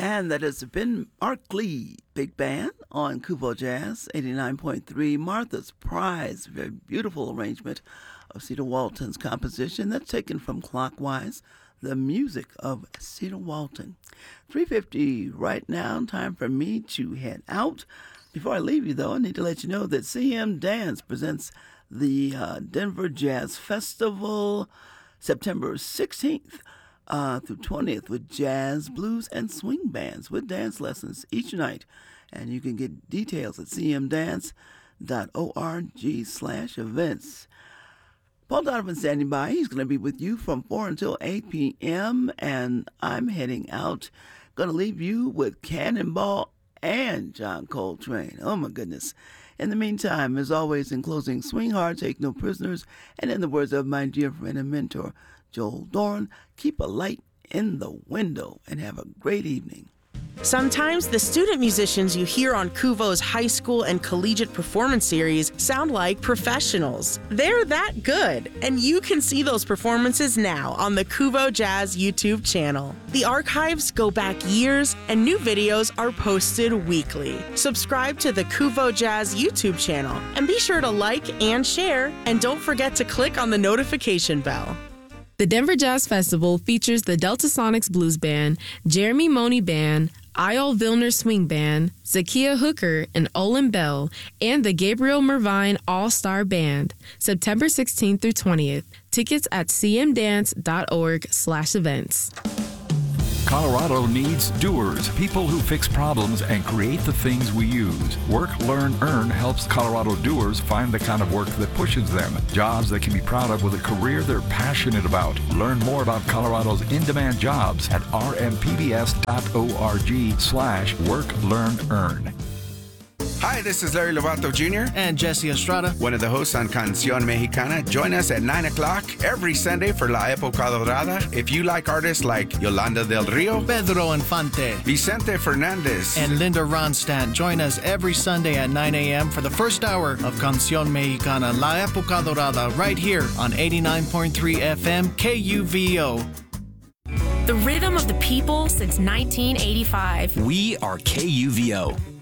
And that has been Mark Lee Big Band on Kuvo Jazz 89.3. Martha's Prize, very beautiful arrangement of Cedar Walton's composition that's taken from Clockwise, the music of Cedar Walton. 3:50 right now, time for me to head out. Before I leave you, though, I need to let you know that CM Dance presents the Denver Jazz Festival September 16th through 20th with jazz, blues, and swing bands with dance lessons each night. And you can get details at cmdance.org/events. Paul Donovan standing by. He's going to be with you from 4 until 8 p.m. And I'm heading out. Going to leave you with Cannonball and John Coltrane. Oh, my goodness. In the meantime, as always, in closing, swing hard, take no prisoners. And in the words of my dear friend and mentor, Joel Doran, keep a light in the window and have a great evening. Sometimes the student musicians you hear on Kuvo's high school and collegiate performance series sound like professionals. They're that good, and you can see those performances now on the Kuvo Jazz YouTube channel. The archives go back years, and new videos are posted weekly. Subscribe to the Kuvo Jazz YouTube channel, and be sure to like and share, and don't forget to click on the notification bell. The Denver Jazz Festival features the Delta Sonics Blues Band, Jeremy Money Band, Eyal Vilner Swing Band, Zakiya Hooker and Olin Bell, and the Gabriel Mervine All-Star Band, September 16th through 20th. Tickets at cmdance.org/events. Colorado needs doers, people who fix problems and create the things we use. Work, Learn, Earn helps Colorado doers find the kind of work that pushes them. Jobs they can be proud of with a career they're passionate about. Learn more about Colorado's in-demand jobs at rmpbs.org/Work, Learn, Earn. Hi, this is Larry Lovato Jr. and Jesse Estrada, one of the hosts on Canción Mexicana. Join us at 9 o'clock every Sunday for La Época Dorada. If you like artists like Yolanda Del Rio, Pedro Infante, Vicente Fernandez, and Linda Ronstadt, join us every Sunday at 9 a.m. for the first hour of Canción Mexicana, La Época Dorada, right here on 89.3 FM KUVO. The rhythm of the people since 1985. We are KUVO.